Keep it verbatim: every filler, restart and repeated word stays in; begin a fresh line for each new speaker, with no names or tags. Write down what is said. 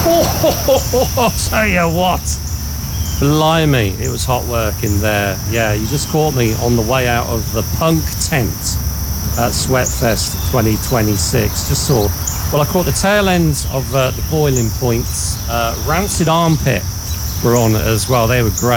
Oh, I'll tell you what. Blimey, it was hot work in there. Yeah, you just caught me on the way out of the punk tent at Sweatfest twenty twenty-six. Just saw, well, I caught the tail end of uh, the boiling points. Uh, Rancid Armpit were on as well. They were great.